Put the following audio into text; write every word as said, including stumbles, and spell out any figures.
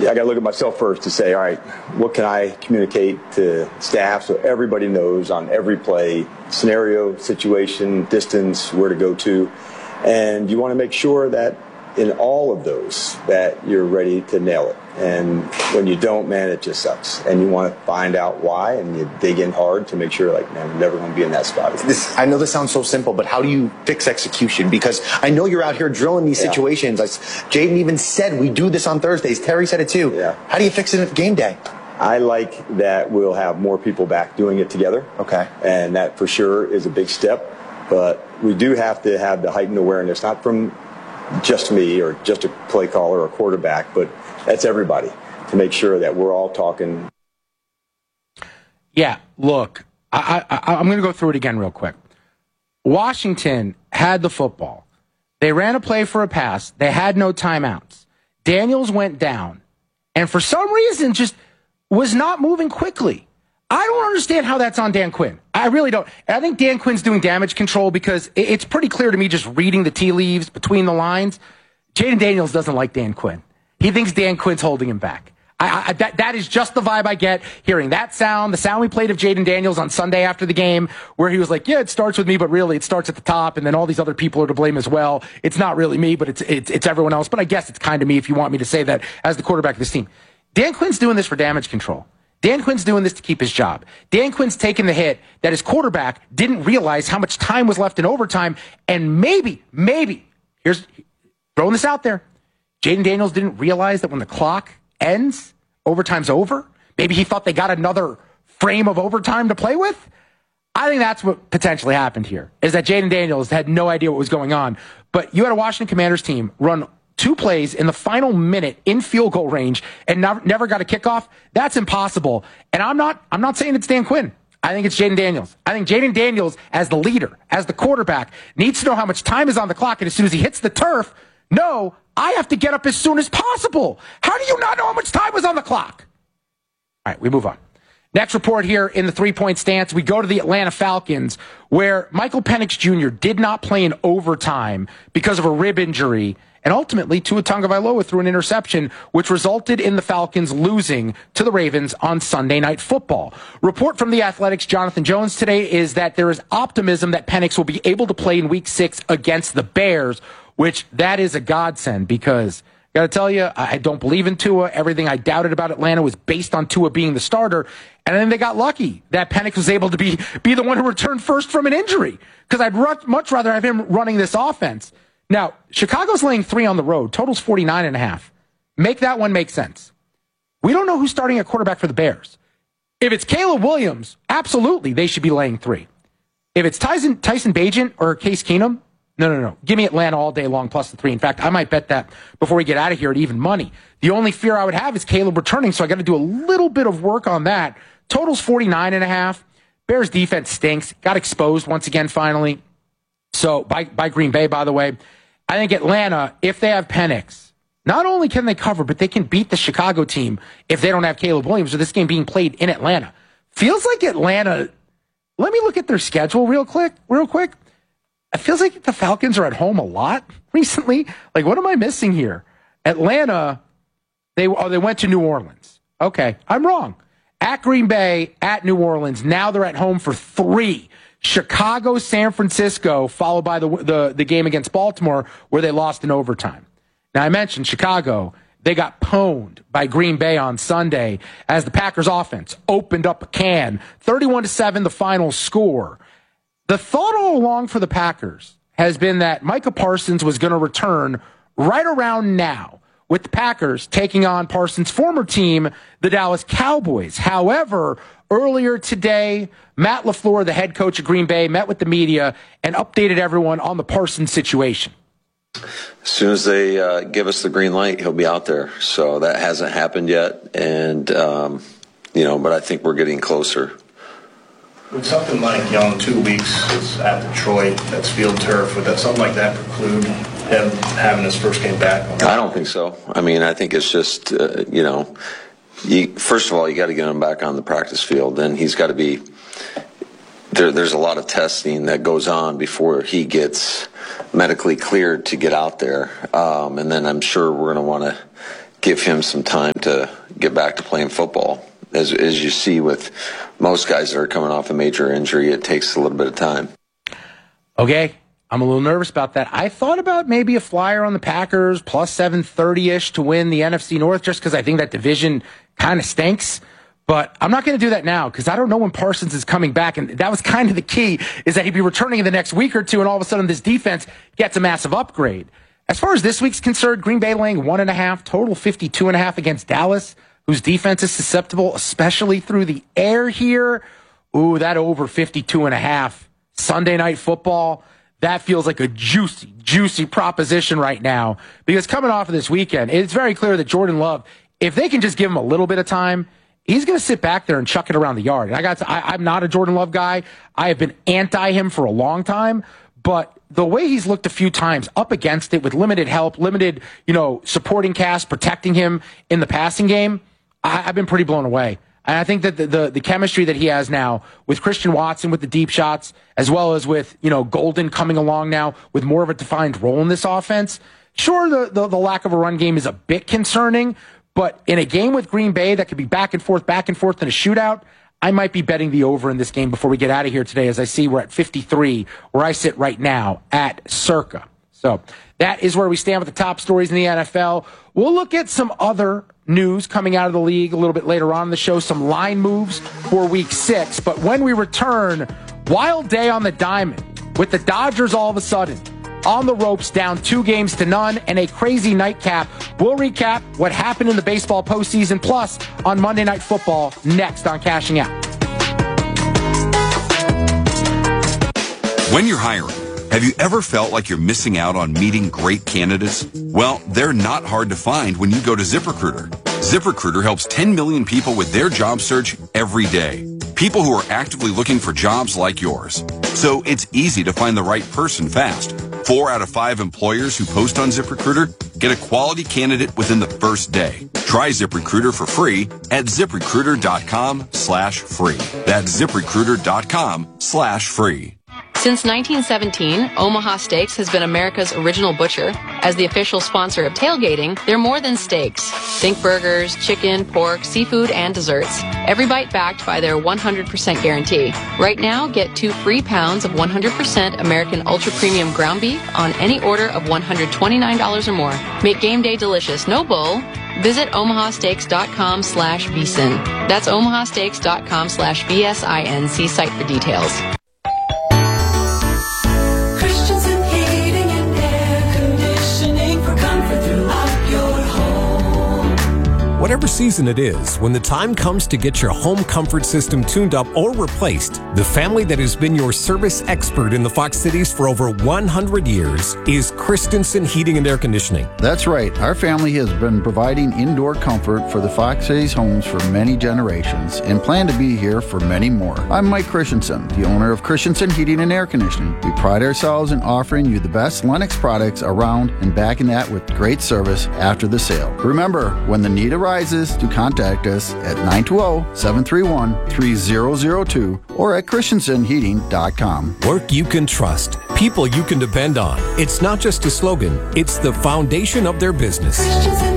I got to look at myself first to say, all right, what can I communicate to staff so everybody knows on every play, scenario, situation, distance, where to go to. And you want to make sure that in all of those that you're ready to nail it. And when you don't, man, it just sucks. And you want to find out why, and you dig in hard to make sure, like, man, we're never going to be in that spot. This, I know this sounds so simple, but how do you fix execution? Because I know you're out here drilling these yeah. situations. Like Jaden even said, we do this on Thursdays. Terry said it too. Yeah. How do you fix it at game day? I like that we'll have more people back doing it together. Okay. And that for sure is a big step. But we do have to have the heightened awareness, not from just me or just a play caller or a quarterback, but that's everybody, to make sure that we're all talking. Yeah, look, I, I, I'm going to go through it again real quick. Washington had the football. They ran a play for a pass. They had no timeouts. Daniels went down, and for some reason just was not moving quickly. I don't understand how that's on Dan Quinn. I really don't. I think Dan Quinn's doing damage control because it's pretty clear to me just reading the tea leaves between the lines. Jaden Daniels doesn't like Dan Quinn. He thinks Dan Quinn's holding him back. I, I, that, that is just the vibe I get hearing that sound, the sound we played of Jaden Daniels on Sunday after the game, where he was like, yeah, it starts with me, but really it starts at the top, and then all these other people are to blame as well. It's not really me, but it's, it's, it's everyone else. But I guess it's kind of me if you want me to say that as the quarterback of this team. Dan Quinn's doing this for damage control. Dan Quinn's doing this to keep his job. Dan Quinn's taking the hit that his quarterback didn't realize how much time was left in overtime, and maybe, maybe, here's throwing this out there, Jaden Daniels didn't realize that when the clock ends, overtime's over. Maybe he thought they got another frame of overtime to play with. I think that's what potentially happened here, is that Jaden Daniels had no idea what was going on. But you had a Washington Commanders team run two plays in the final minute in field goal range and never, never got a kickoff. That's impossible. And I'm not, I'm not saying it's Dan Quinn. I think it's Jaden Daniels. I think Jaden Daniels, as the leader, as the quarterback, needs to know how much time is on the clock. And as soon as he hits the turf, no, I have to get up as soon as possible. How do you not know how much time was on the clock? All right, we move on. Next report here in the three-point stance, we go to the Atlanta Falcons, where Michael Penix Junior did not play in overtime because of a rib injury. And ultimately, Tua Tagovailoa threw an interception, which resulted in the Falcons losing to the Ravens on Sunday Night Football. Report from The Athletic's Jonathan Jones today is that there is optimism that Penix will be able to play in Week six against the Bears, which that is a godsend because, got to tell you, I don't believe in Tua. Everything I doubted about Atlanta was based on Tua being the starter. And then they got lucky that Penix was able to be, be the one who returned first from an injury, because I'd r- much rather have him running this offense. Now, Chicago's laying three on the road. Total's forty-nine and a half. Make that one make sense. We don't know who's starting at quarterback for the Bears. If it's Caleb Williams, absolutely, they should be laying three. If it's Tyson, Tyson Bagent or Case Keenum, no, no, no. Give me Atlanta all day long plus the three. In fact, I might bet that before we get out of here at even money. The only fear I would have is Caleb returning, so I got to do a little bit of work on that. Total's forty-nine and a half. Bears defense stinks. Got exposed once again finally. So by, by Green Bay, by the way. I think Atlanta, if they have Penix, not only can they cover, but they can beat the Chicago team if they don't have Caleb Williams, or this game being played in Atlanta. Feels like Atlanta, let me look at their schedule real quick, real quick. It feels like the Falcons are at home a lot recently. Like, what am I missing here? Atlanta, they oh, they went to New Orleans. Okay, I'm wrong. At Green Bay, at New Orleans. Now they're at home for three. Chicago, San Francisco, followed by the, the the game against Baltimore, where they lost in overtime. Now, I mentioned Chicago. They got pwned by Green Bay on Sunday as the Packers offense opened up a can. thirty-one to seven, the final score. The thought all along for the Packers has been that Micah Parsons was going to return right around now, with the Packers taking on Parsons' former team, the Dallas Cowboys. However, earlier today, Matt LaFleur, the head coach of Green Bay, met with the media and updated everyone on the Parsons situation. As soon as they uh, give us the green light, he'll be out there. So that hasn't happened yet. And, um, you know, but I think we're getting closer. Would something like, you know, in two weeks is at Detroit, that's field turf, would that something like that preclude him having his first game back? I don't think so. I mean, I think it's just, uh, you know, you, first of all, you got to get him back on the practice field. Then he's got to be, there, there's a lot of testing that goes on before he gets medically cleared to get out there. Um, and then I'm sure we're going to want to give him some time to get back to playing football. As, as you see with most guys that are coming off a major injury, it takes a little bit of time. Okay, I'm a little nervous about that. I thought about maybe a flyer on the Packers, plus seven thirty-ish to win the N F C North, just because I think that division kind of stinks. But I'm not going to do that now because I don't know when Parsons is coming back. And that was kind of the key, is that he'd be returning in the next week or two, and all of a sudden this defense gets a massive upgrade. As far as this week's concerned, Green Bay laying one and a half, total fifty-two and a half against Dallas, whose defense is susceptible, especially through the air here. Ooh, that over fifty-two and a half. Sunday Night Football, that feels like a juicy, juicy proposition right now. Because coming off of this weekend, it's very clear that Jordan Love, if they can just give him a little bit of time, he's going to sit back there and chuck it around the yard. And I got to, I, I'm not a Jordan Love guy. I have been anti him for a long time. But the way he's looked a few times up against it with limited help, limited, you know, supporting cast, protecting him in the passing game, I, I've been pretty blown away. And I think that the, the the chemistry that he has now with Christian Watson with the deep shots, as well as with, you know, Golden coming along now with more of a defined role in this offense. Sure, the, the, the lack of a run game is a bit concerning, but in a game with Green Bay that could be back and forth, back and forth in a shootout, I might be betting the over in this game before we get out of here today, as I see we're at fifty-three, where I sit right now at Circa. So that is where we stand with the top stories in the N F L. We'll look at some other news coming out of the league a little bit later on in the show, some line moves for week six. But when we return, wild day on the diamond with the Dodgers all of a sudden on the ropes, down two games to none, and a crazy nightcap. We'll recap what happened in the baseball postseason, plus on Monday Night Football, next on Cashing Out. When you're hiring, have you ever felt like you're missing out on meeting great candidates? Well, they're not hard to find when you go to ZipRecruiter. ZipRecruiter helps ten million people with their job search every day. People who are actively looking for jobs like yours. So it's easy to find the right person fast. Four out of five employers who post on ZipRecruiter get a quality candidate within the first day. Try ZipRecruiter for free at ZipRecruiter.com slash free. That's ZipRecruiter.com slash free. Since nineteen seventeen, Omaha Steaks has been America's original butcher. As the official sponsor of tailgating, they're more than steaks. Think burgers, chicken, pork, seafood, and desserts. Every bite backed by their one hundred percent guarantee. Right now, get two free pounds of one hundred percent American Ultra Premium ground beef on any order of one hundred twenty-nine dollars or more. Make game day delicious, no bull. Visit omahasteaks.com slash vsin. That's omahasteaks.com slash V S I N. See site for details. Whatever season it is, when the time comes to get your home comfort system tuned up or replaced, the family that has been your service expert in the Fox Cities for over one hundred years is Christensen Heating and Air Conditioning. That's right. Our family has been providing indoor comfort for the Fox Cities homes for many generations and plan to be here for many more. I'm Mike Christensen, the owner of Christensen Heating and Air Conditioning. We pride ourselves in offering you the best Lennox products around and backing that with great service after the sale. Remember, when the need arises, to contact us at nine two zero, seven three one, three zero zero two or at Christensen Heating dot com. Work you can trust. People you can depend on. It's not just a slogan, it's the foundation of their business.